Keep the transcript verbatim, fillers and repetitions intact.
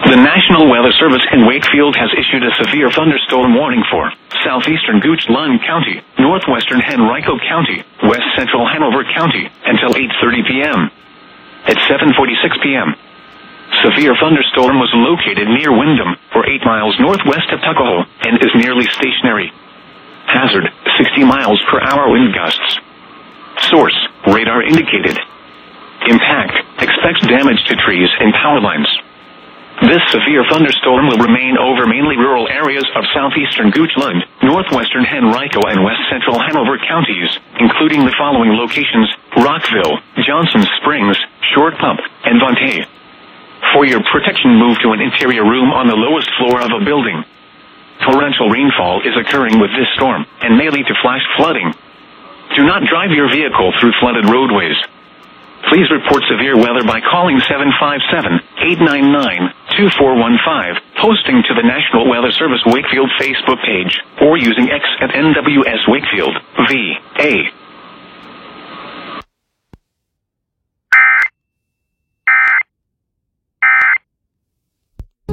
The National Weather Service in Wakefield has issued a severe thunderstorm warning for southeastern Goochland County, northwestern Henrico County, west central Hanover County, until eight thirty p.m. At seven forty-six p.m., severe thunderstorm was located near Windham, or eight miles northwest of Tuckahoe, and is nearly stationary. Hazard, sixty miles per hour wind gusts. Source, radar indicated. Impact, expects damage to trees and power lines. This severe thunderstorm will remain over mainly rural areas of southeastern Goochland, northwestern Henrico and west central Hanover counties, including the following locations: Rockville, Johnson Springs, Short Pump, and Vontae. For your protection, move to an interior room on the lowest floor of a building. Torrential rainfall is occurring with this storm and may lead to flash flooding. Do not drive your vehicle through flooded roadways. Please report severe weather by calling seven five seven, eight nine nine, two four one five, posting to the National Weather Service Wakefield Facebook page, or using X at N W S Wakefield.